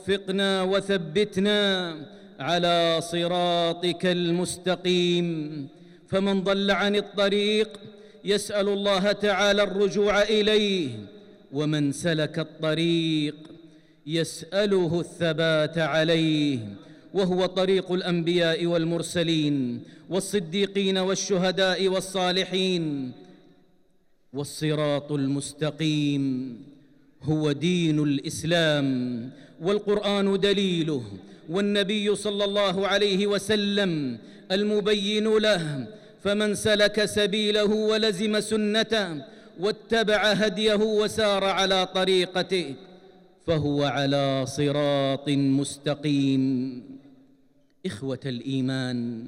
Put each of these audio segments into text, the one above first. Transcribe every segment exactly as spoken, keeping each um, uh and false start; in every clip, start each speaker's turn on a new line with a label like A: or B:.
A: وفقنا وثبتنا على صراطك المستقيم. فمن ضل عن الطريق يسأل الله تعالى الرجوع إليه، ومن سلك الطريق يسأله الثبات عليه، وهو طريق الأنبياء والمرسلين والصديقين والشهداء والصالحين. والصراط المستقيم هو دين الإسلام، والقرآن دليله، والنبي صلى الله عليه وسلم المبين له. فمن سلك سبيله ولزم سنته واتبع هديه وسار على طريقته فهو على صراط مستقيم. إخوة الإيمان،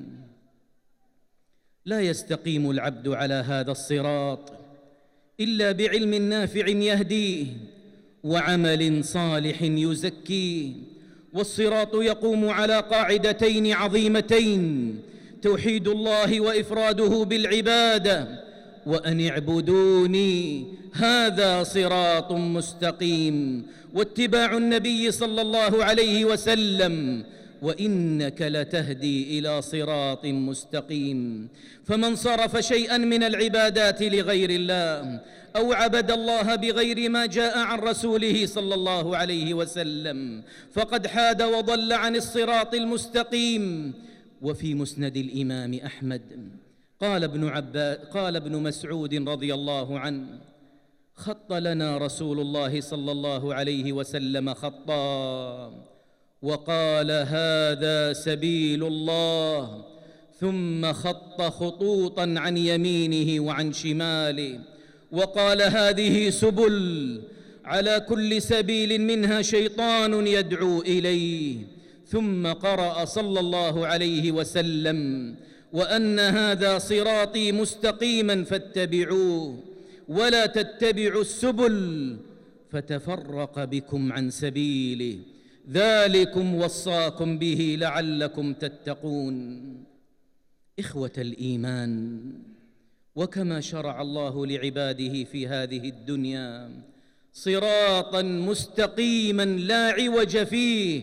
A: لا يستقيم العبد على هذا الصراط إلا بعلم نافع يهديه وعمل صالح يزكيه. والصراط يقوم على قاعدتين عظيمتين: توحيد الله وإفراده بالعبادة، وأن اعبدوني هذا صراط مستقيم، واتباع النبي صلى الله عليه وسلم، وإنك لتهدي إلى صراط مستقيم. فمن صرف شيئا من العبادات لغير الله أو عبد الله بغير ما جاء عن رسوله صلى الله عليه وسلم فقد حاد وضل عن الصراط المستقيم. وفي مسند الإمام أحمد قال ابن عباس قال ابن مسعود رضي الله عنه: خط لنا رسول الله صلى الله عليه وسلم خطا وقال: هذا سبيل الله، ثم خط خطوطا عن يمينه وعن شماله وقال: هذه سبل، على كل سبيل منها شيطان يدعو إليه. ثم قرأ صلى الله عليه وسلم: وأن هذا صراطي مستقيما فاتبعوه ولا تتبعوا السبل فتفرق بكم عن سبيله، ذلكم وصاكم به لعلكم تتقون. إخوة الإيمان، وكما شرع الله لعباده في هذه الدنيا صراطا مستقيما لا عوج فيه،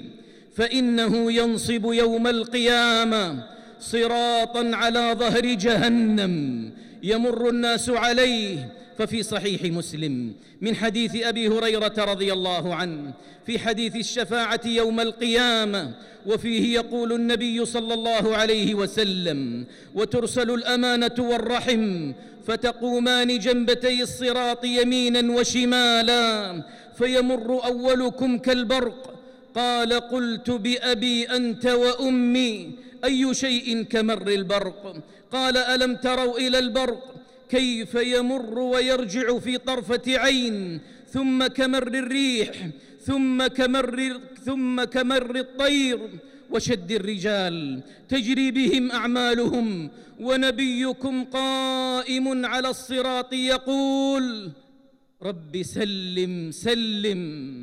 A: فإنه ينصب يوم القيامة صراطا على ظهر جهنم يمر الناس عليه. ففي صحيح مسلم من حديث أبي هريرة رضي الله عنه في حديث الشفاعة يوم القيامة، وفيه يقول النبي صلى الله عليه وسلم: وترسل الأمانة والرحم فتقومان جنبتي الصراط يمينا وشمالا، فيمر أولكم كالبرق. قال: قلت بأبي أنت وأمي، أي شيء كمر البرق؟ قال: ألم تروا إلى البرق كيف يمر ويرجع في طرفة عين، ثم كمر الريح، ثم كمر, ثم كمر الطير وشد الرجال، تجري بهم أعمالهم، ونبيكم قائم على الصراط يقول: رب سلم سلم،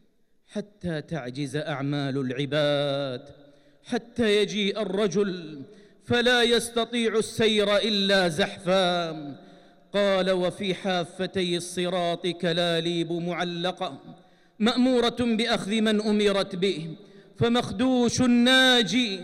A: حتى تعجز أعمال العباد، حتى يجيء الرجل فلا يستطيع السير إلا زحفا. قال: وفي حافتي الصراط كلاليب معلقة مأمورة بأخذ من أمرت به، فمخدوش ناجي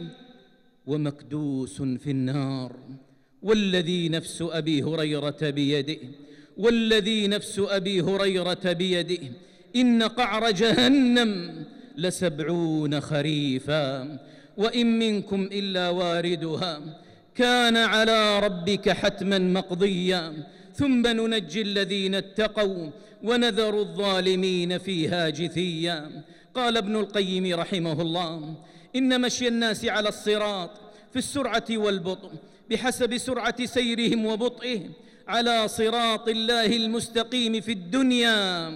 A: ومكدوس في النار. والذي نفس أبي هريرة بيده والذي نفس أبي هريرة بيده إن قعر جهنم لسبعون خريفا، وإن منكم إلا واردها كان على ربك حتما مقضيا، ثم ننجي الذين اتقوا ونذر الظالمين فيها جثيا. قال ابن القيم رحمه الله: إن مشي الناس على الصراط في السرعة والبطء بحسب سرعة سيرهم وبطئهم على صراط الله المستقيم في الدنيا،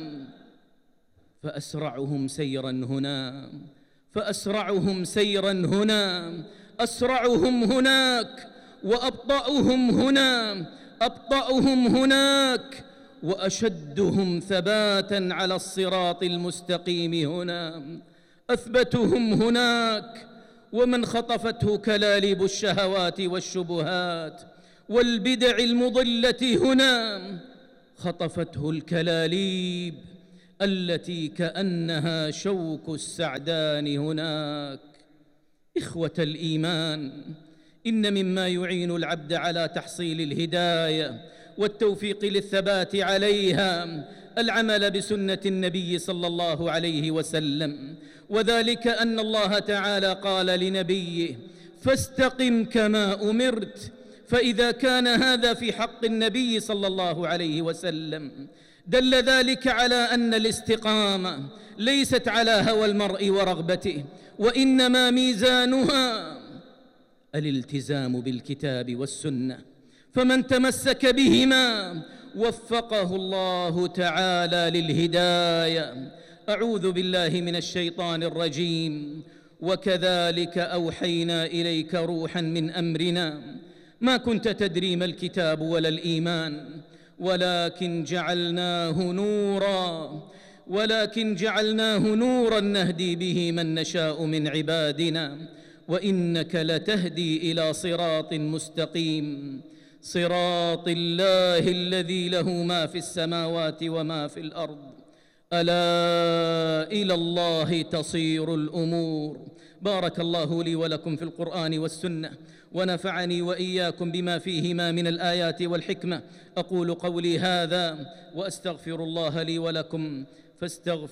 A: فأسرعهم سيرا هنا فأسرعهم سيرا هنا أسرعهم هناك، وأبطأهم هنا أبطأهم هناك، وأشدهم ثباتا على الصراط المستقيم هنا أثبتهم هناك. ومن خطفته كلاليب الشهوات والشبهات والبدع المضلة هنا خطفته الكلاليب التي كأنها شوك السعدان هناك. إخوة الإيمان، إن مما يعين العبد على تحصيل الهداية والتوفيق للثبات عليها العمل بسنة النبي صلى الله عليه وسلم، وذلك أن الله تعالى قال لنبيه: فاستقم كما أمرت. فإذا كان هذا في حق النبي صلى الله عليه وسلم دل ذلك على أن الاستقامة ليست على هوى المرء ورغبته، وإنما ميزانها الالتزام بالكتاب والسنة، فمن تمسك بهما وفقه الله تعالى للهداية. أعوذ بالله من الشيطان الرجيم. وكذلك أوحينا إليك روحا من أمرنا ما كنت تدري ما الكتاب ولا الإيمان ولكن جعلناه نورا ولكن جعلناه نورا نهدي به من نشاء من عبادنا وإنك لتهدي إلى صراط مستقيم، صراط الله الذي له ما في السماوات وما في الأرض، ألا إلى الله تصير الأمور. بارك الله لي ولكم في القرآن والسنة، ونفعني وإياكم بما فيهما من الآيات والحكمة. أقول قولي هذا وأستغفر الله لي ولكم فاستغفر